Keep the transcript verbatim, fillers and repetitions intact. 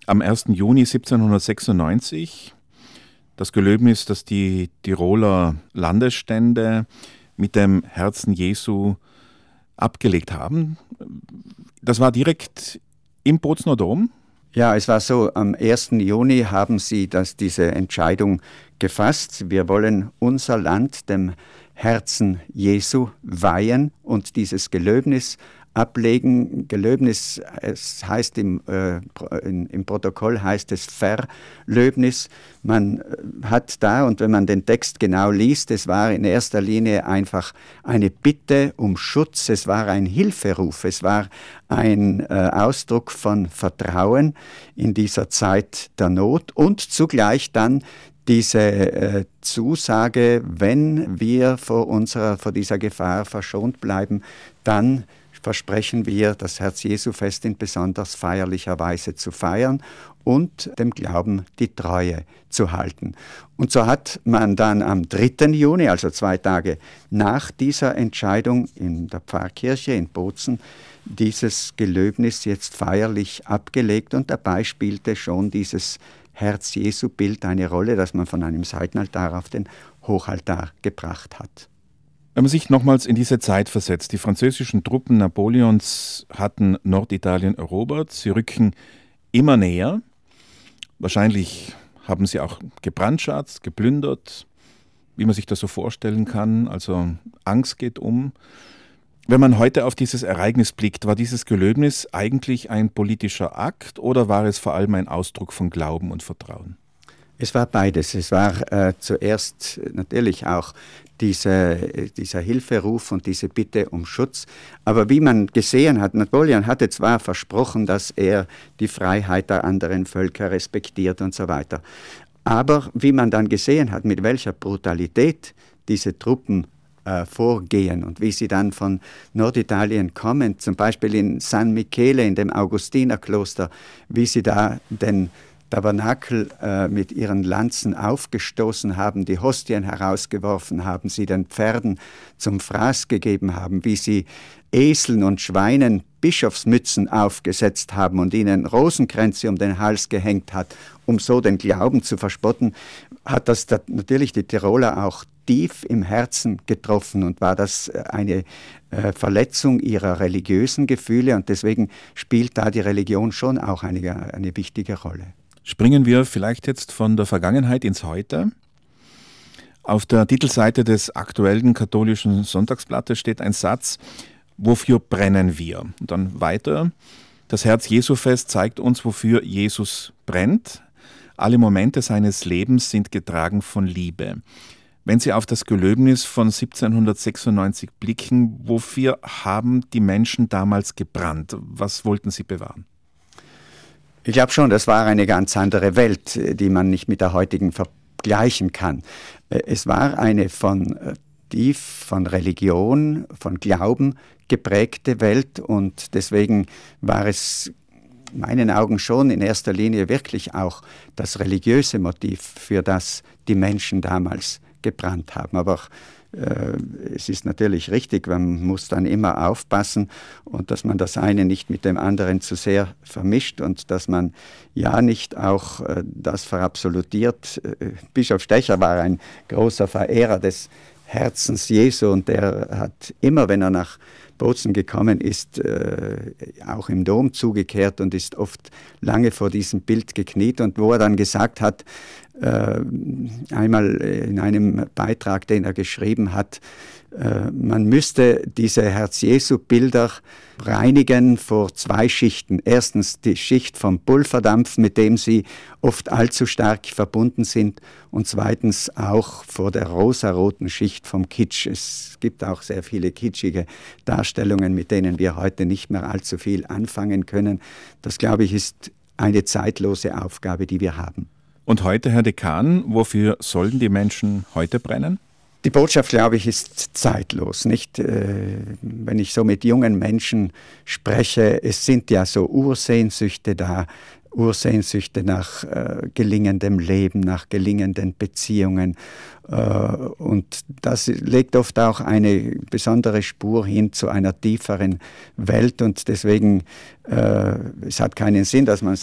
am ersten Juni siebzehnhundertsechsundneunzig das Gelöbnis, das die Tiroler Landesstände mit dem Herzen Jesu abgelegt haben. Das war direkt im Bozner Dom. Ja, es war so, am ersten Juni haben sie das, diese Entscheidung gefasst. Wir wollen unser Land dem Herzen Jesu weihen und dieses Gelöbnis ablegen. Gelöbnis, es heißt im, äh, in, im Protokoll heißt es Verlöbnis. Man hat da, und wenn man den Text genau liest, es war in erster Linie einfach eine Bitte um Schutz, es war ein Hilferuf, es war ein äh, Ausdruck von Vertrauen in dieser Zeit der Not und zugleich dann diese äh, Zusage, wenn wir vor unserer, vor dieser Gefahr verschont bleiben, dann versprechen wir, das Herz-Jesu-Fest in besonders feierlicher Weise zu feiern und dem Glauben die Treue zu halten. Und so hat man dann am dritten Juni, also zwei Tage nach dieser Entscheidung in der Pfarrkirche in Bozen, dieses Gelöbnis jetzt feierlich abgelegt und dabei spielte schon dieses Herz-Jesu-Bild eine Rolle, das man von einem Seitenaltar auf den Hochaltar gebracht hat. Wenn man sich nochmals in diese Zeit versetzt, die französischen Truppen Napoleons hatten Norditalien erobert, sie rücken immer näher. Wahrscheinlich haben sie auch gebrandschatzt, geplündert, wie man sich das so vorstellen kann, also Angst geht um. Wenn man heute auf dieses Ereignis blickt, war dieses Gelöbnis eigentlich ein politischer Akt oder war es vor allem ein Ausdruck von Glauben und Vertrauen? Es war beides. Es war äh, zuerst natürlich auch diese, dieser Hilferuf und diese Bitte um Schutz. Aber wie man gesehen hat, Napoleon hatte zwar versprochen, dass er die Freiheit der anderen Völker respektiert und so weiter. Aber wie man dann gesehen hat, mit welcher Brutalität diese Truppen äh, vorgehen und wie sie dann von Norditalien kommen, zum Beispiel in San Michele, in dem Augustinerkloster, wie sie da den Tabernakel äh, mit ihren Lanzen aufgestoßen haben, die Hostien herausgeworfen haben, sie den Pferden zum Fraß gegeben haben, wie sie Eseln und Schweinen Bischofsmützen aufgesetzt haben und ihnen Rosenkränze um den Hals gehängt hat, um so den Glauben zu verspotten, hat das natürlich die Tiroler auch tief im Herzen getroffen und war das eine äh, Verletzung ihrer religiösen Gefühle und deswegen spielt da die Religion schon auch eine, eine wichtige Rolle. Springen wir vielleicht jetzt von der Vergangenheit ins Heute. Auf der Titelseite des aktuellen katholischen Sonntagsblattes steht ein Satz: Wofür brennen wir? Und dann weiter: Das Herz-Jesu-Fest zeigt uns, wofür Jesus brennt. Alle Momente seines Lebens sind getragen von Liebe. Wenn Sie auf das Gelöbnis von siebzehnhundertsechsundneunzig blicken, wofür haben die Menschen damals gebrannt? Was wollten sie bewahren? Ich glaube schon, das war eine ganz andere Welt, die man nicht mit der heutigen vergleichen kann. Es war eine von tief von Religion, von Glauben geprägte Welt und deswegen war es in meinen Augen schon in erster Linie wirklich auch das religiöse Motiv, für das die Menschen damals gebrannt haben. Aber äh, es ist natürlich richtig, man muss dann immer aufpassen und dass man das eine nicht mit dem anderen zu sehr vermischt und dass man ja nicht auch äh, das verabsolutiert. Äh, Bischof Stecher war ein großer Verehrer des Herzens Jesu und der hat immer, wenn er nach Bozen gekommen ist, äh, auch im Dom zugekehrt und ist oft lange vor diesem Bild gekniet und wo er dann gesagt hat, äh, einmal in einem Beitrag, den er geschrieben hat, äh, man müsste diese Herz-Jesu-Bilder reinigen vor zwei Schichten. Erstens die Schicht vom Pulverdampf, mit dem sie oft allzu stark verbunden sind und zweitens auch vor der rosaroten Schicht vom Kitsch. Es gibt auch sehr viele kitschige Darstellungen, mit denen wir heute nicht mehr allzu viel anfangen können. Das, glaube ich, ist eine zeitlose Aufgabe, die wir haben. Und heute, Herr Dekan, wofür sollen die Menschen heute brennen? Die Botschaft, glaube ich, ist zeitlos. Nicht, äh, wenn ich so mit jungen Menschen spreche, es sind ja so Ursehnsüchte da, Ursehnsüchte nach äh, gelingendem Leben, nach gelingenden Beziehungen. Äh, und das legt oft auch eine besondere Spur hin zu einer tieferen Welt. Und deswegen, äh, es hat keinen Sinn, dass man